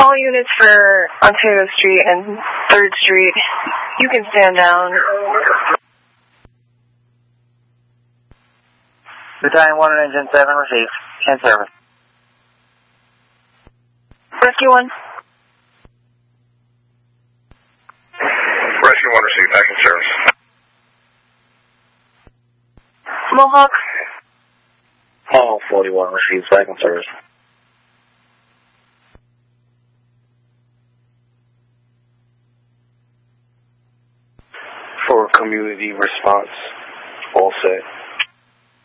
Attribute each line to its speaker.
Speaker 1: All units for Ontario Street and 3rd Street, you can stand down.
Speaker 2: Battalion 1 and Engine 7 received. In service.
Speaker 1: Rescue 1.
Speaker 3: Rescue 1 received. Back in service.
Speaker 1: Mohawk.
Speaker 2: Hall 41 received. Back in service.
Speaker 4: For community response, all set.